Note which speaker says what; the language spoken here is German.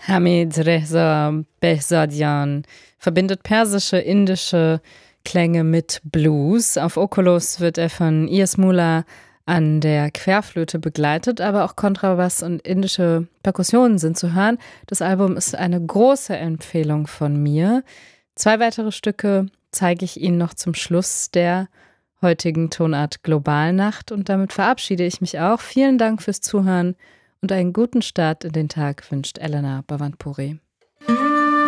Speaker 1: Hamid Reza Behzadian verbindet persische, indische Klänge mit Blues. Auf Oculus wird er von Iyas Mullah an der Querflöte begleitet, aber auch Kontrabass und indische Perkussionen sind zu hören. Das Album ist eine große Empfehlung von mir. 2 weitere Stücke zeige ich Ihnen noch zum Schluss der heutigen Tonart Globalnacht und damit verabschiede ich mich auch. Vielen Dank fürs Zuhören und einen guten Start in den Tag wünscht Elena Bhavanpuri.